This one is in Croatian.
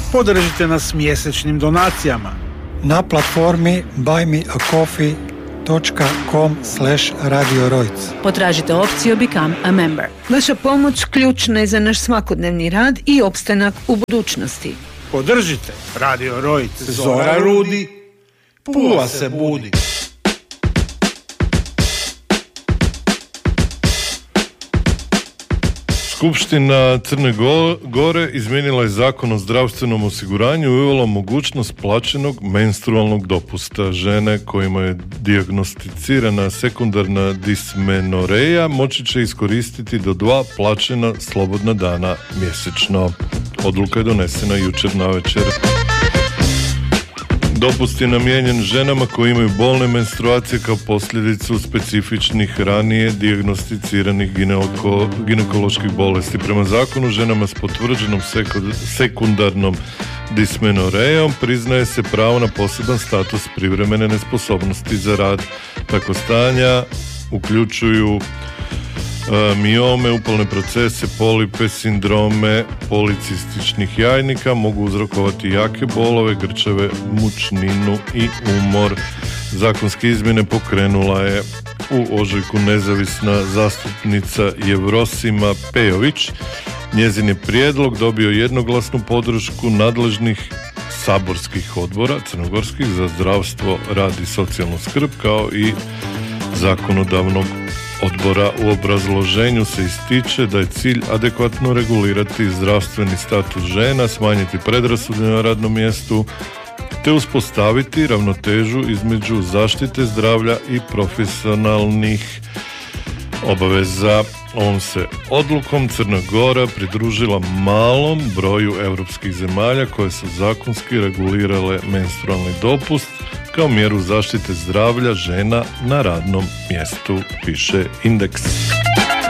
Podržite nas mjesečnim donacijama na platformi buymeacoffee.com/Radio Rojc. Potražite opciju Become a Member. Vaša pomoć ključna je za naš svakodnevni rad i opstanak u budućnosti. Podržite Radio Rojc. Zora rudi, Pula se budi. Skupština Crne Gore izmijenila je zakon o zdravstvenom osiguranju i uvela mogućnost plaćenog menstrualnog dopusta. Žene kojima je dijagnosticirana sekundarna dismenoreja moći će iskoristiti do 2 plaćena slobodna dana mjesečno. Odluka je donesena jučer navečer. Dopust je namijenjen ženama koji imaju bolne menstruacije kao posljedicu specifičnih ranije dijagnosticiranih ginekoloških bolesti. Prema zakonu ženama s potvrđenom sekundarnom dismenorejom priznaje se pravo na poseban status privremene nesposobnosti za rad. Tako stanja uključuju miome, upalne procese, polipe, sindrome policističnih jajnika, mogu uzrokovati jake bolove, grčeve, mučninu i umor. Zakonske izmjene pokrenula je u ožujku nezavisna zastupnica Jevrosima Pejović. Njezin je prijedlog dobio jednoglasnu podršku nadležnih saborskih odbora crnogorskih za zdravstvo, rad i socijalnu skrb kao i zakonodavnog odbora. U obrazloženju se ističe da je cilj adekvatno regulirati zdravstveni status žena, smanjiti predrasude na radnom mjestu te uspostaviti ravnotežu između zaštite zdravlja i profesionalnih obaveza. Ovom se odlukom Crna Gora pridružila malom broju europskih zemalja koje su zakonski regulirale menstrualni dopust kao mjeru zaštite zdravlja žena na radnom mjestu, piše Indeks.